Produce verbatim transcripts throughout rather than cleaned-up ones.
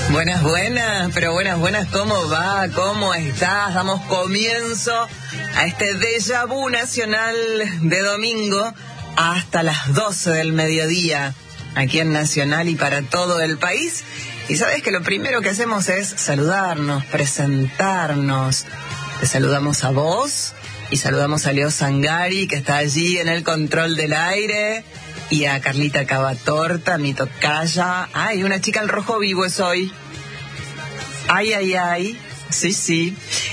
Buenas, buenas, pero buenas, buenas, ¿cómo va? ¿Cómo estás? Damos comienzo a este déjà vu nacional de domingo hasta las doce del mediodía, aquí en Nacional y para todo el país. Y sabes que lo primero que hacemos es saludarnos, presentarnos. Te saludamos a vos y saludamos a Leo Sangari, que está allí en el control del aire, y a Carlita Cavatorta, mi tocaya. Ay, una chica al rojo vivo es hoy. Ay, ay, ay. Sí, sí.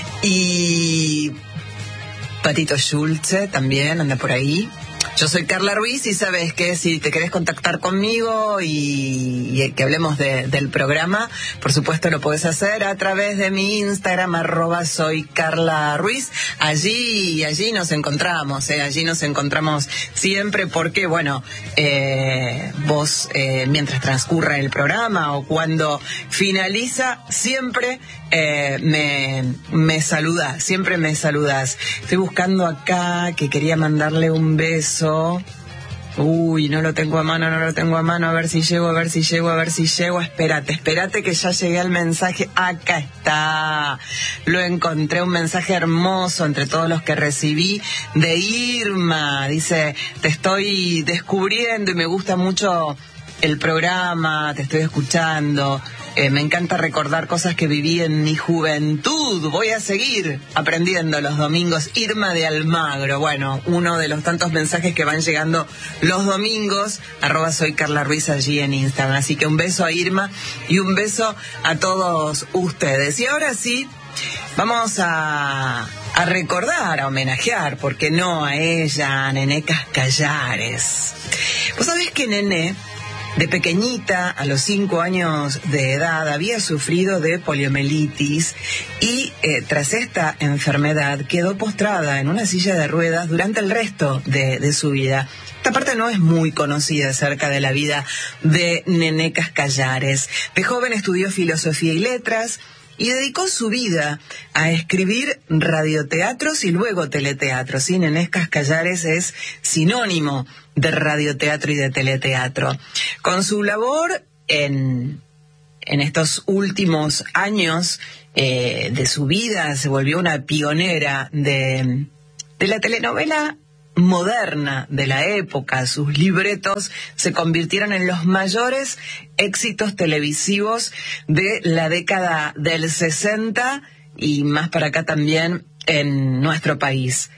Y Patito Schulze también anda por ahí. Yo soy Carla Ruiz y sabes que si te querés contactar conmigo y, y que hablemos de, del programa, por supuesto lo podés hacer a través de mi Instagram, arroba soy Carla Ruiz. Allí, allí nos encontramos, eh, allí nos encontramos siempre porque, bueno, eh, vos eh, mientras transcurra el programa o cuando finaliza, siempre eh, me, me saludás, siempre me saludás. Estoy buscando acá que quería mandarle un beso. Uy, no lo tengo a mano, no lo tengo a mano, a ver si llego, a ver si llego, a ver si llego. Espérate, espérate que ya llegué al mensaje. Acá está. Lo encontré, un mensaje hermoso entre todos los que recibí de Irma. Dice, te estoy descubriendo y me gusta mucho el programa, te estoy escuchando. Eh, me encanta recordar cosas que viví en mi juventud. Voy a seguir aprendiendo los domingos. Irma de Almagro. Bueno, uno de los tantos mensajes que van llegando los domingos. Arroba soy Carla Ruiz allí en Instagram. Así que un beso a Irma y un beso a todos ustedes. Y ahora sí, vamos a, a recordar, a homenajear, ¿por qué no?, a ella, a Nené Cascallares. Vos sabés que Nené, de pequeñita, a los cinco años de edad, había sufrido de poliomielitis y eh, tras esta enfermedad quedó postrada en una silla de ruedas durante el resto de, de su vida. Esta parte no es muy conocida acerca de la vida de Nené Cascallares. De joven estudió filosofía y letras y dedicó su vida a escribir radioteatros y luego teleteatros. Sí, Nené Cascallares es sinónimo de radioteatro y de teleteatro. Con su labor en, en estos últimos años eh, de su vida, se volvió una pionera de, de la telenovela moderna de la época. Sus libretos se convirtieron en los mayores éxitos televisivos de la década del sesenta y más para acá también en nuestro país.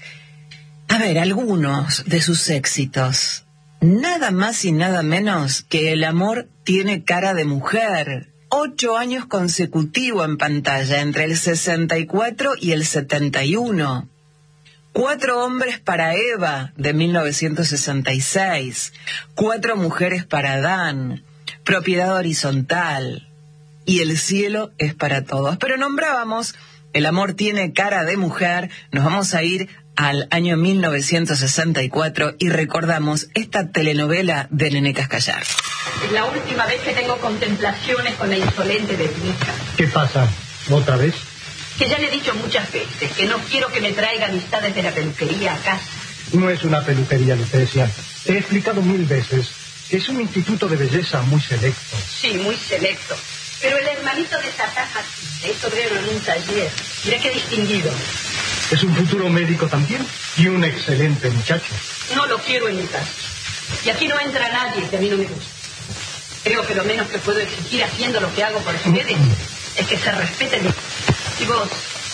A ver, algunos de sus éxitos. Nada más y nada menos que El amor tiene cara de mujer. Ocho años consecutivos en pantalla, entre el sesenta y cuatro y el setenta y uno. Cuatro hombres para Eva, de mil novecientos sesenta y seis. Cuatro mujeres para Adán. Propiedad horizontal. Y El cielo es para todos. Pero nombrábamos El amor tiene cara de mujer. Nos vamos a ir al año mil novecientos sesenta y cuatro y recordamos esta telenovela de Nené Cascallares. Es la última vez que tengo contemplaciones con la insolente de tu hija. ¿Qué pasa? ¿Otra vez? Que ya le he dicho muchas veces que no quiero que me traiga amistades de la peluquería a casa. No es una peluquería, Lucrecia. Te he explicado mil veces que es un instituto de belleza muy selecto. Sí, muy selecto. Pero el hermanito de esa caja es obrero en un taller. Mira qué distinguido. Es un futuro médico también y un excelente muchacho. No lo quiero en mi casa. Y aquí no entra nadie que a mí no me gusta. Creo que lo menos que puedo exigir haciendo lo que hago por ustedes es que se respeten. Y vos,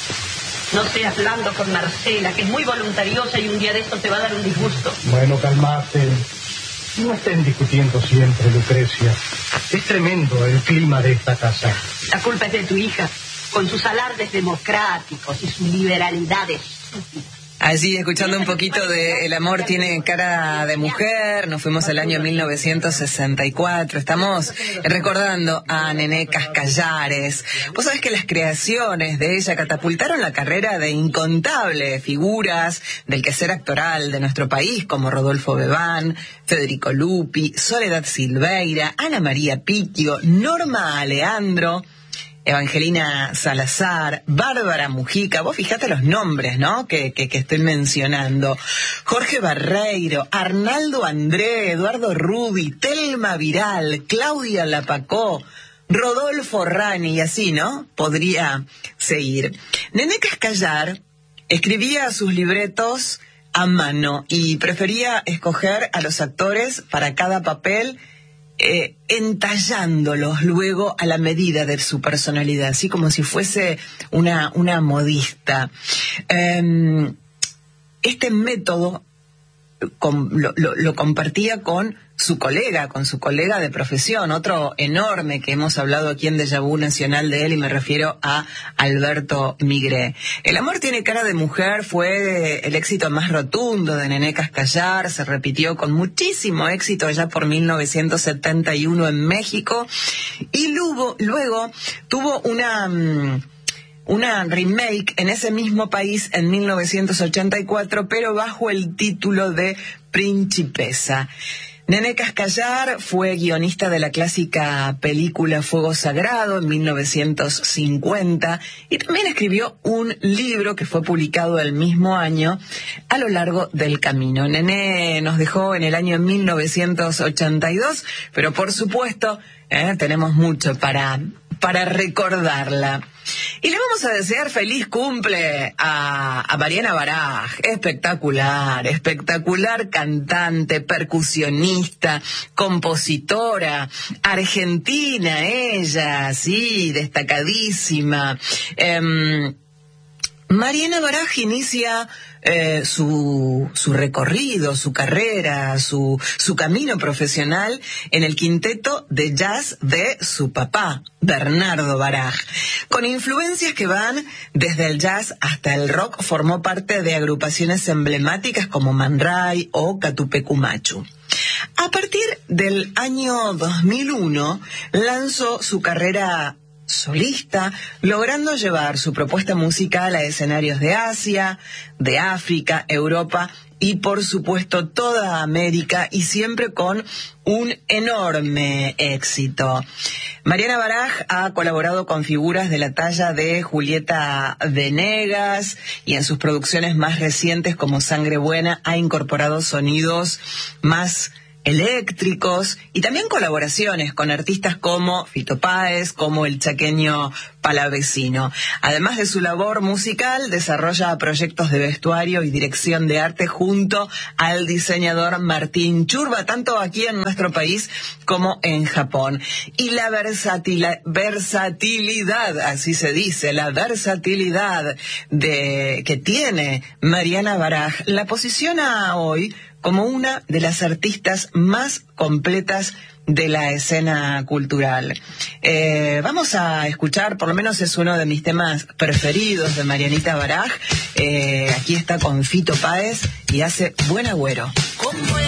no seas blando con Marcela, que es muy voluntariosa y un día de esto te va a dar un disgusto. Bueno, calmate. No estén discutiendo siempre, Lucrecia. Es tremendo el clima de esta casa. La culpa es de tu hija, con sus alardes democráticos y sus liberalidades. Allí escuchando un poquito de El amor tiene cara de mujer, nos fuimos al año mil novecientos sesenta y cuatro, estamos recordando a Nené Cascallares. Vos sabés que las creaciones de ella catapultaron la carrera de incontables figuras del quehacer actoral de nuestro país, como Rodolfo Bebán, Federico Lupi, Soledad Silveira, Ana María Picchio, Norma Aleandro, Evangelina Salazar, Bárbara Mujica. Vos fijate los nombres, ¿no?, que, que, que estoy mencionando. Jorge Barreiro, Arnaldo André, Eduardo Rudi, Telma Viral, Claudia Lapacó, Rodolfo Rani, y así, ¿no? Podría seguir. Nené Cascallar escribía sus libretos a mano y prefería escoger a los actores para cada papel, eh, entallándolos luego a la medida de su personalidad, así como si fuese una, una modista. Eh, este método con, lo, lo, lo compartía con su colega, con su colega de profesión, otro enorme que hemos hablado aquí en Déjà Vu Nacional de él, y me refiero a Alberto Migré. El amor tiene cara de mujer fue el éxito más rotundo de Nené Cascallar, se repitió con muchísimo éxito allá por mil novecientos setenta y uno en México, y luego, luego tuvo una... una remake en ese mismo país en mil novecientos ochenta y cuatro, pero bajo el título de Principesa. Nené Cascallar fue guionista de la clásica película Fuego Sagrado en mil novecientos cincuenta y también escribió un libro que fue publicado el mismo año, A lo largo del camino. Nené nos dejó en el año mil novecientos ochenta y dos, pero por supuesto eh, tenemos mucho para, para recordarla. Y le vamos a desear feliz cumple a, a Mariana Baraj, espectacular, espectacular cantante, percusionista, compositora, argentina ella, sí, destacadísima. Eh, Mariana Baraj inicia eh, su, su recorrido, su carrera, su, su camino profesional en el quinteto de jazz de su papá, Bernardo Baraj. Con influencias que van desde el jazz hasta el rock, formó parte de agrupaciones emblemáticas como Man Ray o Catupecumachu. A partir del año dos mil uno lanzó su carrera solista, logrando llevar su propuesta musical a escenarios de Asia, de África, Europa y por supuesto toda América, y siempre con un enorme éxito. Mariana Baraj ha colaborado con figuras de la talla de Julieta Venegas, y en sus producciones más recientes como Sangre Buena ha incorporado sonidos más eléctricos y también colaboraciones con artistas como Fito Páez, como el chaqueño Palavecino. Además de su labor musical, desarrolla proyectos de vestuario y dirección de arte junto al diseñador Martín Churba, tanto aquí en nuestro país como en Japón. Y la versatil- versatilidad, así se dice, la versatilidad de, que tiene Mariana Baraj la posiciona hoy como una de las artistas más completas de la escena cultural. Eh, vamos a escuchar, por lo menos es uno de mis temas preferidos de Marianita Baraj. Eh, aquí está con Fito Páez y hace Buen Agüero.